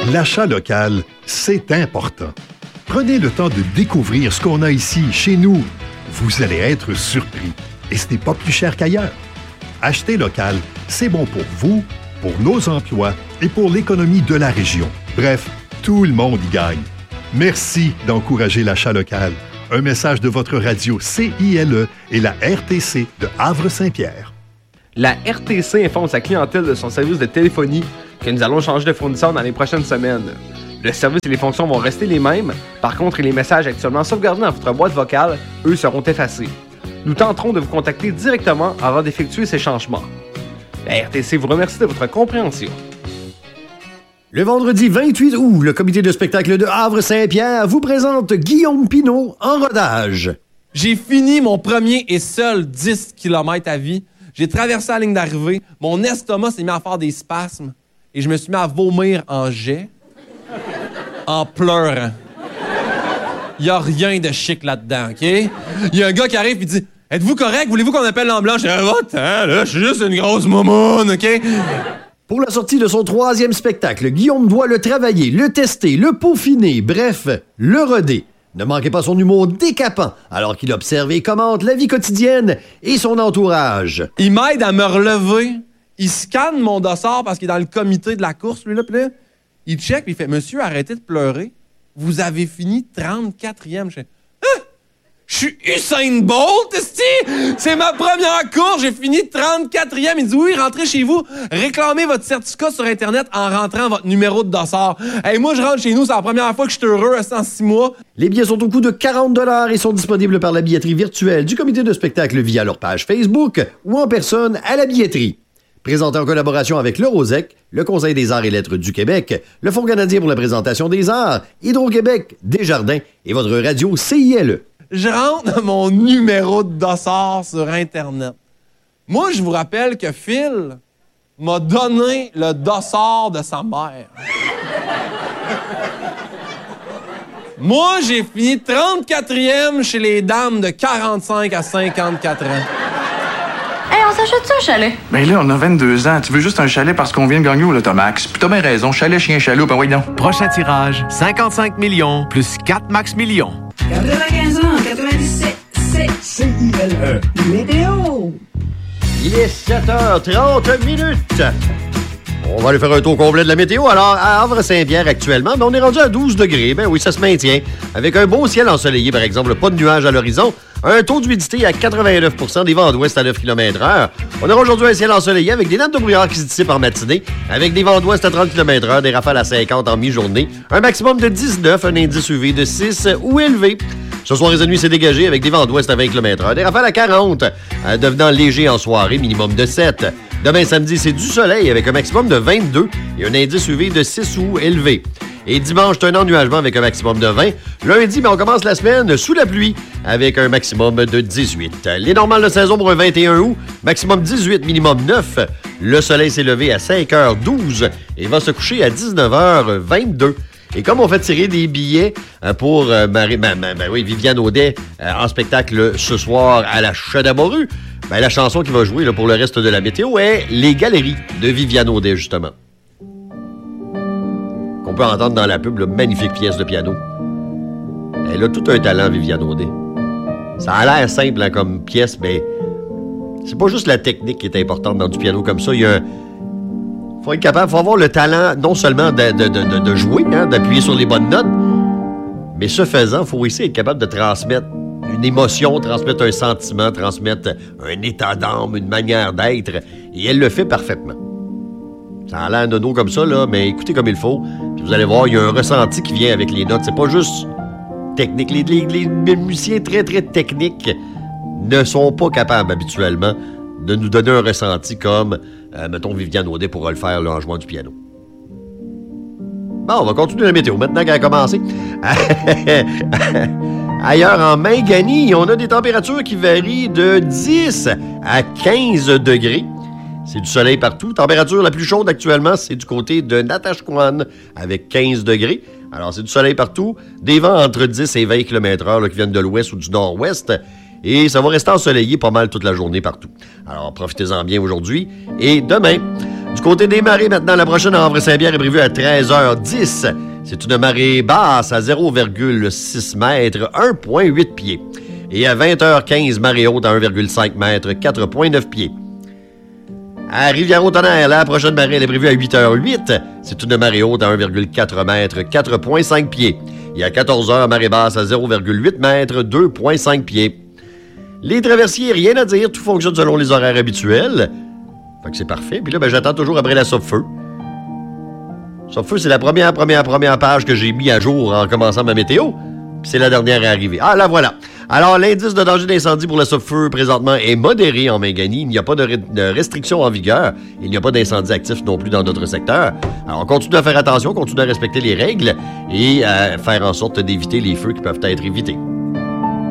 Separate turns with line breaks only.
L'achat local, c'est important. Prenez le temps de découvrir ce qu'on a ici, chez nous. Vous allez être surpris. Et ce n'est pas plus cher qu'ailleurs. Acheter local, c'est bon pour vous, pour nos emplois et pour l'économie de la région. Bref, tout le monde y gagne. Merci d'encourager l'achat local. Un message de votre radio CILE et la RTC de Havre-Saint-Pierre.
La RTC informe sa clientèle de son service de téléphonie que nous allons changer de fournisseur dans les prochaines semaines. Le service et les fonctions vont rester les mêmes. Par contre, les messages actuellement sauvegardés dans votre boîte vocale, eux, seront effacés. Nous tenterons de vous contacter directement avant d'effectuer ces changements. La RTC vous remercie de votre compréhension.
Le vendredi 28 août, le comité de spectacle de Havre-Saint-Pierre vous présente Guillaume Pinault en rodage.
J'ai fini mon premier et seul 10 km à vie. J'ai traversé la ligne d'arrivée. Mon estomac s'est mis à faire des spasmes. Et je me suis mis à vomir en jet, en pleurant. Il n'y a rien de chic là-dedans, OK? Il y a un gars qui arrive et dit « Êtes-vous correct? Voulez-vous qu'on appelle l'ambulance? » Je dis « Va-t'en, là, je suis juste une grosse momoune, OK? »
Pour la sortie de son 3e spectacle, Guillaume doit le travailler, le tester, le peaufiner, bref, le roder. Ne manquez pas son humour décapant alors qu'il observe et commente la vie quotidienne et son entourage.
Il m'aide à me relever. Il scanne mon dossard parce qu'il est dans le comité de la course, lui, là. Puis là, il check et il fait « Monsieur, arrêtez de pleurer. Vous avez fini 34e. » Je fais « Ah! Je suis Usain Bolt, esti! C'est ma première course, j'ai fini 34e. » Il dit « Oui, rentrez chez vous, réclamez votre certificat sur Internet en rentrant votre numéro de dossard. » Hey, moi, je rentre chez nous, c'est la première fois que je suis heureux en 6 mois.
Les billets sont au coût de 40$ et sont disponibles par la billetterie virtuelle du comité de spectacle via leur page Facebook ou en personne à la billetterie. Présenté en collaboration avec le Rosec, le Conseil des arts et lettres du Québec, le Fonds canadien pour la présentation des arts, Hydro-Québec, Desjardins et votre radio CILE.
Je rentre mon numéro de dossard sur Internet. Moi, je vous rappelle que Phil m'a donné le dossard de sa mère. Moi, j'ai fini 34e chez les dames de 45 à 54 ans.
Hey, on s'achète-tu un chalet?
Ben là, on a 22 ans. Tu veux juste un chalet parce qu'on vient de gagner au Lotomax. Puis t'as bien raison. Chalet, chien, chaloup, ben oui, non.
Prochain tirage, 55 millions plus 4 max millions.
95 ans, 97, c'est CILE. Météo!
Il est 7h30 minutes. On va aller faire un tour complet de la météo. Alors, à Havre-Saint-Pierre actuellement, on est rendu à 12 degrés. Ben oui, ça se maintient. Avec un beau ciel ensoleillé, par exemple, pas de nuages à l'horizon. Un taux d'humidité à 89%, des vents d'ouest à 9 km/h. On aura aujourd'hui un ciel ensoleillé avec des nappes de brouillard qui se dissipent en matinée, avec des vents d'ouest à 30 km/h, des rafales à 50 en mi-journée. Un maximum de 19, un indice UV de 6 ou élevé. Ce soir et cette nuit, c'est dégagé avec des vents d'ouest à 20 km/h, des rafales à 40, devenant léger en soirée, minimum de 7. Demain samedi, c'est du soleil avec un maximum de 22 et un indice UV de 6 ou élevé. Et dimanche, c'est un ennuagement avec un maximum de 20. Lundi, on commence la semaine sous la pluie avec un maximum de 18. Les normales de saison pour un 21 août, maximum 18, minimum 9. Le soleil s'est levé à 5h12 et va se coucher à 19h22. Et comme on fait tirer des billets pour Viviane Audet en spectacle ce soir à la Chadamoru, la chanson qui va jouer là, pour le reste de la météo est Les Galeries de Viviane Audet, justement. Qu'on peut entendre dans la pub, là, magnifique pièce de piano. Elle a tout un talent, Viviane Audet. Ça a l'air simple hein, comme pièce, mais c'est pas juste la technique qui est importante dans du piano comme ça. Il y a faut être capable, faut avoir le talent non seulement de jouer, hein, d'appuyer sur les bonnes notes, mais ce faisant, il faut aussi être capable de transmettre une émotion, transmettre un sentiment, transmettre un état d'âme, une manière d'être, et elle le fait parfaitement. Ça a l'air nono comme ça, là, mais écoutez comme il faut, puis vous allez voir, il y a un ressenti qui vient avec les notes. C'est pas juste technique. Les musiciens très, très techniques ne sont pas capables habituellement de nous donner un ressenti comme, mettons, Viviane Audet pourra le faire là, en jouant du piano. Bon, on va continuer la météo maintenant qu'elle a commencé. Ailleurs, en Mingani, on a des températures qui varient de 10 à 15 degrés. C'est du soleil partout. Température la plus chaude actuellement, c'est du côté de Natashquan avec 15 degrés. Alors, c'est du soleil partout. Des vents entre 10 et 20 km/h là, qui viennent de l'ouest ou du nord-ouest. Et ça va rester ensoleillé pas mal toute la journée partout. Alors, profitez-en bien aujourd'hui et demain. Du côté des marées, maintenant, la prochaine à Havre-Saint-Pierre est prévue à 13h10. C'est une marée basse à 0,6 mètres, 1,8 pieds. Et à 20h15, marée haute à 1,5 mètres, 4,9 pieds. À Rivière-au-Tonnerre, la prochaine marée elle est prévue à 8h08. C'est une marée haute à 1,4 mètres, 4,5 pieds. Et à 14h, marée basse à 0,8 mètres, 2,5 pieds. Les traversiers, rien à dire, tout fonctionne selon les horaires habituels. Fait que c'est parfait. Puis là, j'attends toujours après la Sopfeu. Sopfeu, c'est la première page que j'ai mis à jour en commençant ma météo. Puis c'est la dernière à arriver. Ah, là, voilà. Alors, l'indice de danger d'incendie pour la Sopfeu, présentement, est modéré en Mingani. Il n'y a pas de restrictions en vigueur. Il n'y a pas d'incendie actif non plus dans notre secteur. Alors, on continue à faire attention, continue à respecter les règles et à faire en sorte d'éviter les feux qui peuvent être évités.